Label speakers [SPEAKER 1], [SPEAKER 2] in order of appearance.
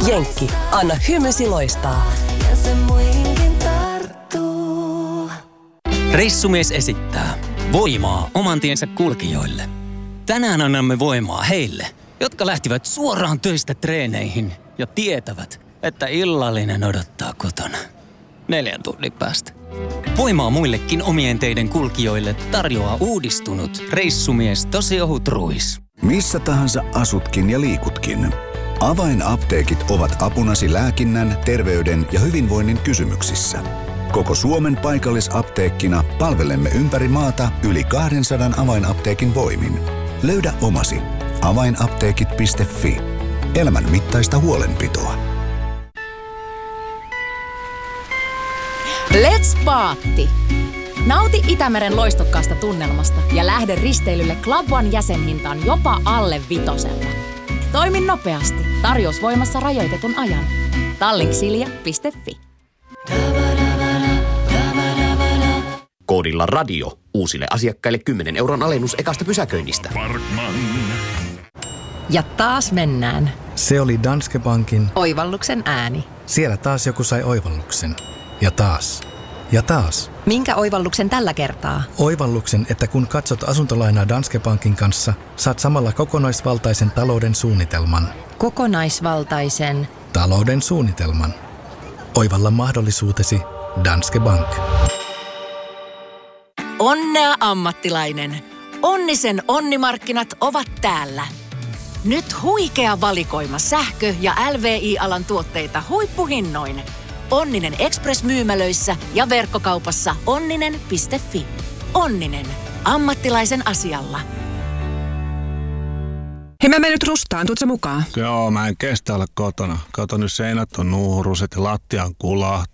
[SPEAKER 1] Jenkki, anna hymysi loistaa.
[SPEAKER 2] Reissumies esittää voimaa oman tiensä kulkijoille. Tänään annamme voimaa heille, jotka lähtivät suoraan töistä treeneihin ja tietävät, että illallinen odottaa kotona 4 tunnin päästä. Voimaa muillekin omien teiden kulkijoille tarjoaa uudistunut reissumies Tosi ohut ruis.
[SPEAKER 3] Missä tahansa asutkin ja liikutkin. Avainapteekit ovat apunasi lääkinnän, terveyden ja hyvinvoinnin kysymyksissä. Koko Suomen paikallisapteekkina palvelemme ympäri maata yli 200 avainapteekin voimin. Löydä omasi. Avainapteekit.fi. Elämän mittaista huolenpitoa.
[SPEAKER 4] Let's party! Nauti Itämeren loistokkaasta tunnelmasta ja lähde risteilylle Club One jäsenhintaan jopa alle 5. Toimi nopeasti. Tarjous voimassa rajoitetun ajan. Tallinksilja.fi.
[SPEAKER 5] Koodilla radio uusille asiakkaille 10 € alennus ekasta pysäköinnistä.
[SPEAKER 6] Parkman.
[SPEAKER 4] Ja taas mennään.
[SPEAKER 7] Se oli Danske Bankin
[SPEAKER 4] Oivalluksen ääni.
[SPEAKER 7] Siellä taas joku sai oivalluksen. Ja taas. Ja taas.
[SPEAKER 4] Minkä oivalluksen tällä kertaa?
[SPEAKER 7] Oivalluksen, että kun katsot asuntolainaa Danske Bankin kanssa, saat samalla kokonaisvaltaisen talouden suunnitelman.
[SPEAKER 4] Kokonaisvaltaisen
[SPEAKER 7] Talouden suunnitelman. Oivalla mahdollisuutesi Danske Bank.
[SPEAKER 4] Onnea ammattilainen! Onnisen onnimarkkinat ovat täällä. Nyt huikea valikoima sähkö- ja LVI-alan tuotteita huippuhinnoin. Onninen Express-myymälöissä ja verkkokaupassa onninen.fi. Onninen. Ammattilaisen asialla.
[SPEAKER 8] Hei, mä menen nyt rustaan. Tuutko mukaan?
[SPEAKER 6] Joo, mä en kestä olla kotona. Kato, nyt seinät on nuuruset ja lattia on kulahtanut.